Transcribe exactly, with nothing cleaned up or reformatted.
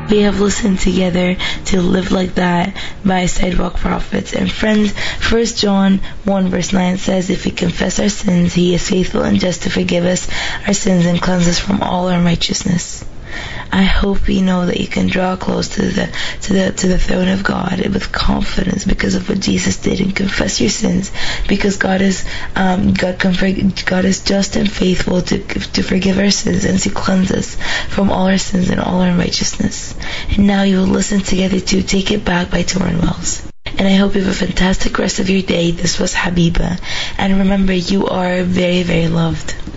We have listened together to Live Like That by Sidewalk Prophets. And friends, First John one verse nine says, if we confess our sins, He is faithful and just to forgive us our sins and cleanse us from all unrighteousness. I hope you know that you can draw close to the to the to the throne of God with confidence because of what Jesus did, and confess your sins, because God is um, God God is just and faithful to to forgive our sins and to cleanse us from all our sins and all unrighteousness. And now you will listen together to Take It Back by Tauren Wells. And I hope you have a fantastic rest of your day. This was Habiba, and remember, you are very, very loved.